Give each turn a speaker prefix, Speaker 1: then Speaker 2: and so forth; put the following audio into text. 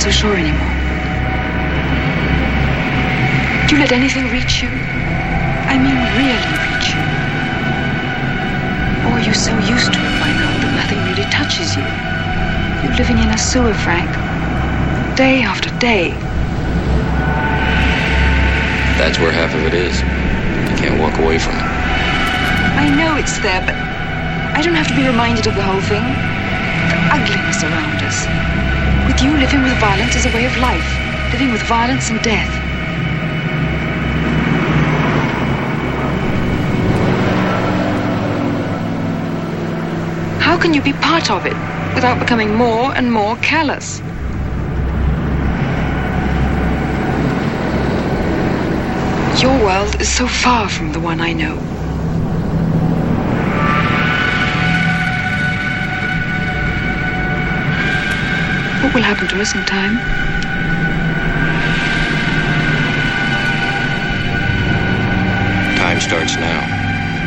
Speaker 1: so sure anymore. Do you let anything reach you? I mean, really reach you? Or are you so used to it by now that nothing really touches you? You're living in a sewer, Frank. Day after day.
Speaker 2: That's where half of it is. You can't walk away from it.
Speaker 1: I know it's there, but I don't have to be reminded of the whole thing. The ugliness around us. With you, living with violence is a way of life. Living with violence and death. How can you be part of it without becoming more and more callous? Your world is so far from the one I know. What will happen to us in time?
Speaker 2: Time starts now.